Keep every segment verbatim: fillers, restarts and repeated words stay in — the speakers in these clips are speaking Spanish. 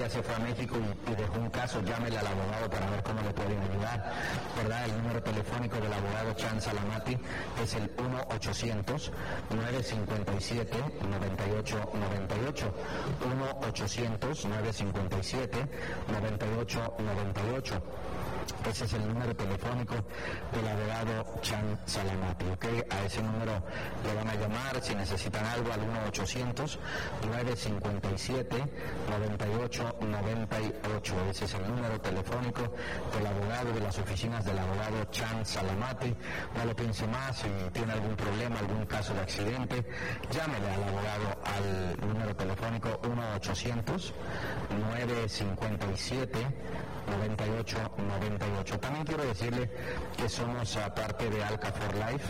ya se fue a México y, y dejó un caso, llámele al abogado para ver cómo le pueden ayudar, ¿verdad? El número telefónico del abogado Chan Salamati es el uno ochocientos, nueve cinco siete, nueve ocho nueve ocho, uno ochocientos, nueve cinco siete, nueve ocho nueve ocho. Ese es el número telefónico del abogado Chan Salamati, ¿ok? A ese número le van a llamar si necesitan algo al uno ochocientos, nueve cinco siete, nueve ocho nueve ocho. Ese es el número telefónico del abogado, de las oficinas del abogado Chan Salamati. No lo piense más, si tiene algún problema, algún caso de accidente, llámele al abogado al número telefónico uno ochocientos, nueve cinco siete, nueve ocho nueve ocho. También quiero decirle que somos uh, parte de Alka for Life.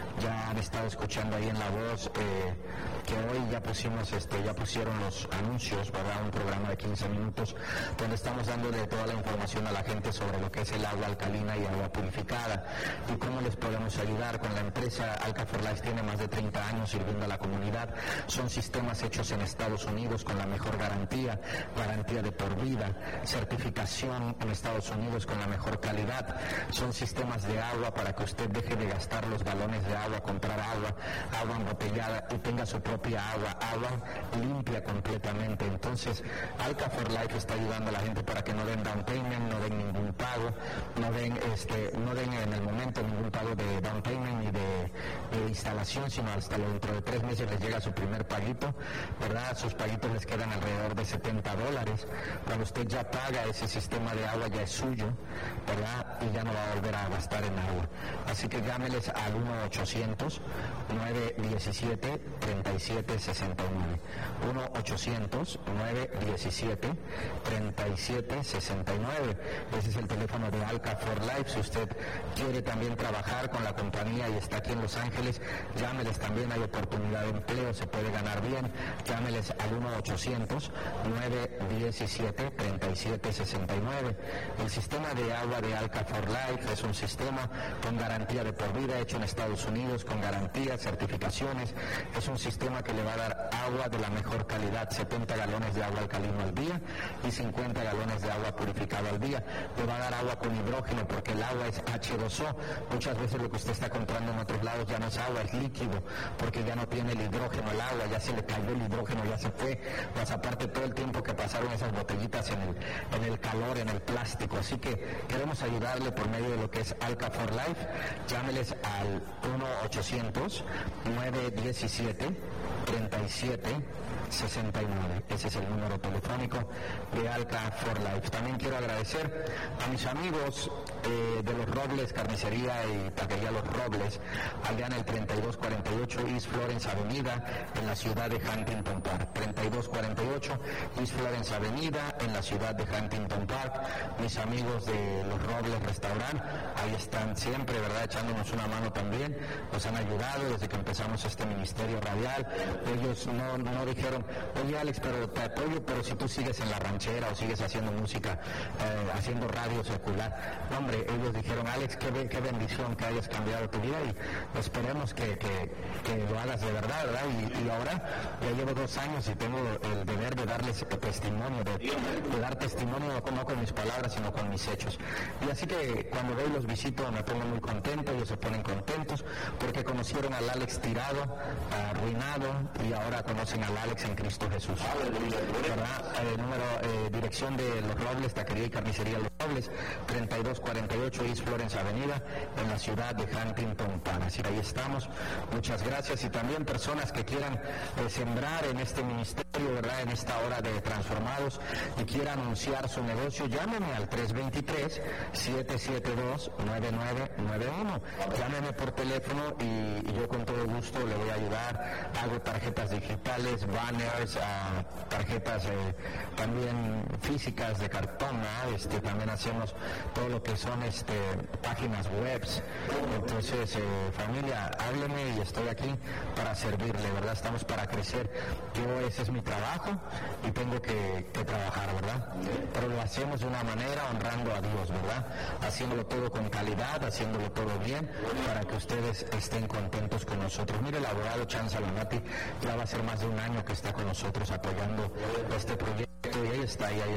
Ya han estado escuchando ahí en la voz eh, que hoy ya pusimos, este, ya pusieron los anuncios, ¿verdad? Un programa de quince minutos donde estamos dándole toda la información a la gente sobre lo que es el agua alcalina y agua purificada y cómo les podemos ayudar. Con la empresa Alka for Life tiene más de treinta años sirviendo a la comunidad. Son sistemas hechos en Estados Unidos con la mejor garantía, garantía de por vida, certificación en Estados Unidos con la mejor calidad. Son sistemas de agua para que usted deje de gastar los galones de agua, comprar agua, agua embotellada y tenga su propia agua, agua limpia completamente. Entonces, Alka for Life está ayudando a la gente para que no den down payment, no den ningún pago, no den, este, no den en el momento ningún pago de down payment ni de, de instalación, sino hasta dentro de tres meses les llega su primer paguito, ¿verdad? Sus paguitos les quedan alrededor de setenta dólares. Cuando usted ya paga, ese sistema de agua ya es suyo, ¿verdad? Y ya no va a volver a gastar en agua. Así que llámeles al uno ochocientos, nueve diecisiete, treinta y siete sesenta y nueve. uno ochocientos, nueve diecisiete, treinta y siete sesenta y nueve. Ese es el teléfono de Alka for Life. Si usted quiere también trabajar con la compañía y está aquí en Los Ángeles, llámeles también, hay oportunidad de empleo, se puede ganar bien. Llámeles al uno ochocientos, nueve diecisiete, treinta y siete sesenta y nueve. El sistema de agua de Alka for Life es un sistema con garantía de por vida, hecho en Estados Unidos, con garantías, certificaciones. Es un sistema que le va a dar agua de la mejor calidad, setenta galones de agua alcalino al día y cincuenta galones de agua purificada al día. Le va a dar agua con hidrógeno porque el agua es hache dos o. Muchas veces lo que usted está comprando en otros lados ya no es agua, es líquido, porque ya no tiene el hidrógeno el agua, ya se le cayó el hidrógeno, ya se fue. Más aparte todo el tiempo que pasaron esas botellitas en el, en el calor, en el plástico. Así que queremos ayudarle por medio de lo que es Alka for Life. Llámeles al uno ochocientos, nueve diecisiete, treinta y siete sesenta y nueve. Ese es el número telefónico de Alka for Life. También quiero agradecer a mis amigos eh, de Los Robles, Carnicería y Taquería Los Robles, allá en el treinta y dos cuarenta y ocho East Florence Avenida, en la ciudad de Huntington Park. treinta y dos cuarenta y ocho East Florence Avenida, en la ciudad de Huntington Park. Mis amigos de Los Robles Restaurant, ahí están siempre, ¿verdad?, echándonos una mano también. Nos han ayudado desde que empezamos este ministerio radial. Ellos no, no dijeron, oye Alex, pero te apoyo, pero si tú sigues en la ranchera o sigues haciendo música, eh, haciendo radio secular. No, hombre, ellos dijeron, Alex, qué, qué bendición que hayas cambiado tu vida y esperemos que, que, que lo hagas de verdad, ¿verdad? Y, y ahora ya llevo dos años y tengo el deber de darles testimonio, de, de dar testimonio no, no con mis palabras, sino con mis hechos. Y así que cuando voy y los visito me pongo muy contento, ellos se ponen contentos porque conocieron al Alex tirado, arruinado, y ahora conocen al Alex en Cristo Jesús, ¿verdad? Eh, número, eh, dirección de Los Robles, Taquería y Carnicería Los Robles, treinta y dos cuarenta y ocho East Florence Avenida, en la ciudad de Huntington Park. Así que ahí estamos. Muchas gracias. Y también personas que quieran eh, sembrar en este ministerio, ¿verdad?, en esta hora de Transformados, y quieran anunciar su negocio, llámenme al tres dos tres, siete siete dos, nueve nueve nueve uno. Llámenme por teléfono y, y yo con todo gusto le voy a ayudar. Hago tarjetas digitales, banners, uh, tarjetas eh, también físicas de cartón, ¿no? Este, también hacemos todo lo que son este, páginas webs. Entonces, eh, familia, hábleme y estoy aquí para servirle, ¿verdad? Estamos para crecer. Yo, ese es mi trabajo y tengo que, que trabajar, ¿verdad? Pero lo hacemos de una manera honrando a Dios, ¿verdad? Haciéndolo todo con calidad, haciéndolo todo bien, para que ustedes estén contentos con nosotros. Mire, el abogado Chan Salamati ya va a ser más de un año que está con nosotros apoyando este proyecto y ahí está, y ahí